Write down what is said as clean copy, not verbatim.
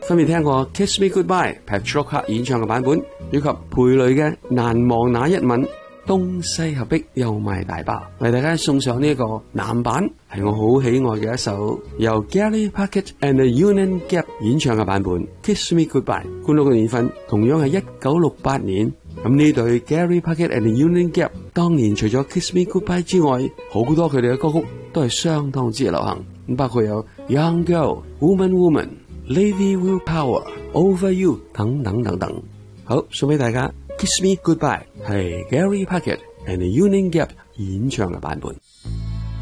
分別聽過 Kiss Me Goodbye、Petroka 演唱嘅版本，以及裴蕾嘅難忘那一吻，東西合璧又賣大包，為大家送上呢一個男版，係我好喜愛嘅一首由 Gary Puckett and the Union Gap 演唱嘅版本 Kiss Me Goodbye。灌錄嘅年份同樣係1968年。咁呢對 Gary Puckett and the Union Gap 當年除咗 Kiss Me Goodbye 之外，好多佢哋嘅歌曲都係相當之流行，咁包括有 Young Girl、Woman Woman、Lady Willpower、Over You 等等等等。好，送俾大家 Kiss Me Goodbye 係 Gary Puckett and the Union Gap 演唱嘅版本。